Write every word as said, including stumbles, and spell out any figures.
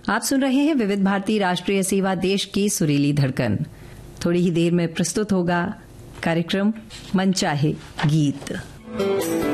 आप सुन रहे हैं विविध भारती राष्ट्रीय सेवा, देश की सुरीली धड़कन। थोड़ी ही देर में प्रस्तुत होगा कार्यक्रम मनचाहे गीत।